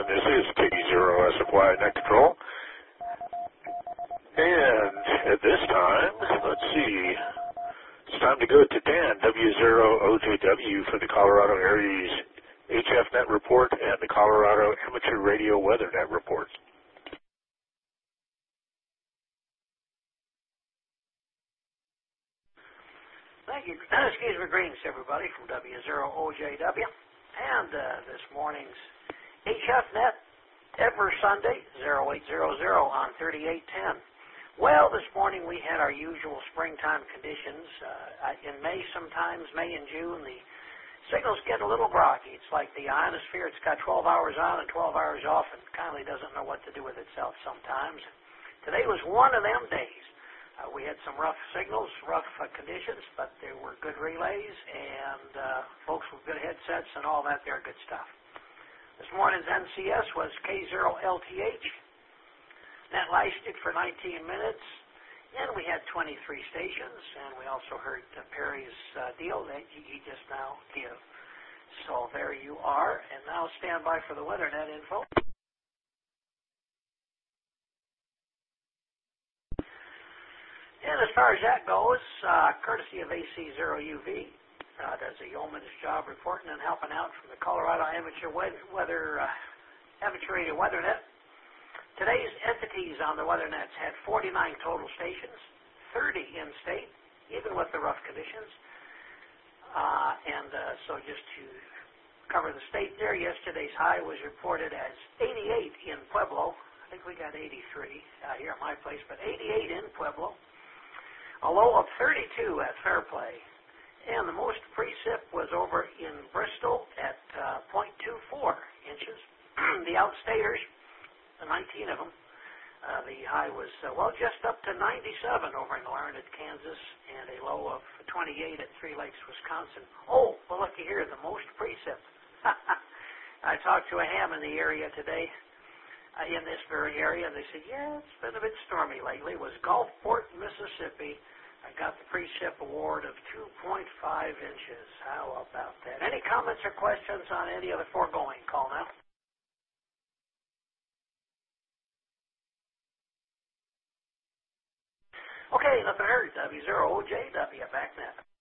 and this is KD0SFY Net Control. And at this time, let's see, it's time to go to Dan, W0OJW, for the Colorado Aries HF Net Report and the Colorado Amateur Radio Weather Net Report. Thank you. Excuse me, greetings everybody from W0OJW. And this morning's HF Net, every Sunday, 0800 on 3810. Well, this morning we had our usual springtime conditions. In May sometimes, May and June, the signals get a little groggy. It's like the ionosphere. It's got 12 hours on and 12 hours off and kindly doesn't know what to do with itself sometimes. Today was one of them days. We had some rough signals, rough conditions, but there were good relays and folks with good headsets and all that there good stuff. This morning's NCS was K0LTH. That lasted for 19 minutes, and we had 23 stations, and we also heard Perry's deal that he just now gave. So there you are, and now stand by for the WeatherNet info. And as far as that goes, courtesy of AC0UV, does a yeoman's job reporting and helping out from the Colorado Amateur Amateur Radio WeatherNet. Today's entities on the WeatherNets had 49 total stations, 30 in-state, even with the rough conditions. So just to cover the state there, yesterday's high was reported as 88 in Pueblo. I think we got 83 here at my place, but 88 in Pueblo. A low of 32 at Fairplay. And the most precip was over in Bristol at 0.24 inches. The outstaters, 19 of them, the high was, just up to 97 over in Larned, Kansas, and a low of 28 at Three Lakes, Wisconsin. Oh, well, looky here, the most precip. I talked to a ham in the area today, in this very area, and they said, yeah, it's been a bit stormy lately. It was Gulfport, Mississippi. I got the precip award of 2.5 inches. How about that? Any comments or questions on any of the foregoing? Call now. Okay, nothing heard. W0OJW, back now.